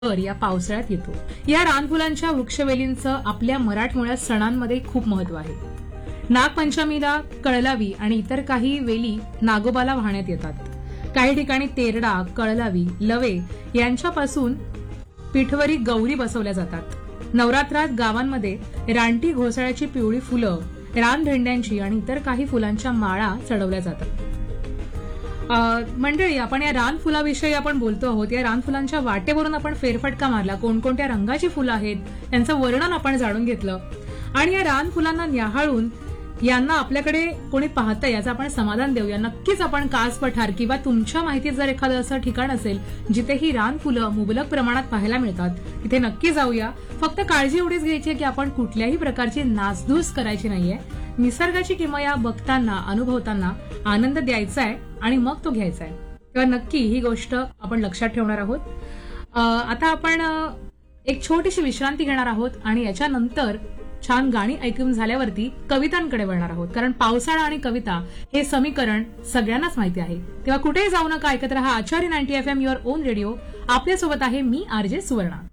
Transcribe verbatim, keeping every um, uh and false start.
भर या पावसाळ्यात येतो. या रानफुलांच्या वृक्षवेलींचं आपल्या मराठमोळ्या सणांमध्ये खूप महत्व आहे. नागपंचमीला कळलावी आणि इतर काही वेली नागोबाला वाहण्यात येतात. काही ठिकाणी तेरडा, कळलावी, लवे यांच्यापासून पिठवरी गौरी बसवल्या जातात. नवरात्रात गावांमध्ये रानटी घोसाळ्याची पिवळी फुलं, रानभेंड्यांची आणि इतर काही फुलांच्या माळा चढवल्या जातात. मंडळी, आपण या रानफुलाविषयी आपण बोलतो आहोत. या रानफुलांच्या वाटेवरून आपण फेरफटका मारला, कोणकोणत्या रंगाची फुलं आहेत त्यांचं वर्णन आपण जाणून घेतलं आणि या रानफुलांना न्याहाळून यांना आपल्याकडे कोणी पाहतंय याचं आपण समाधान देऊया. नक्कीच आपण कास पठार किंवा तुमच्या माहितीत जर एखादं असं ठिकाण असेल जिथे ही रानफुलं मुबलक प्रमाणात पाहायला मिळतात, तिथे नक्की जाऊया. फक्त काळजी एवढीच घ्यायची आहे की आपण कुठल्याही प्रकारची नासधूस करायची नाहीये. निसर्गाची किमया बघताना, अनुभवताना आनंद द्यायचा आहे आणि मग तो घ्यायचा आहे. तेव्हा नक्की ही गोष्ट आपण लक्षात ठेवणार आहोत. आता आपण एक छोटीशी विश्रांती घेणार आहोत आणि याच्यानंतर छान गाणी ऐकून झाल्यावरती कवितांकडे वळणार आहोत. कारण पावसाळा आणि कविता हे समीकरण सगळ्यांनाच माहिती आहे. तेव्हा कुठेही जाऊ नका, ऐकत रहा आचार्य ninety F M, your on radio. आपल्यासोबत आहे मी आरजे सुवर्णा.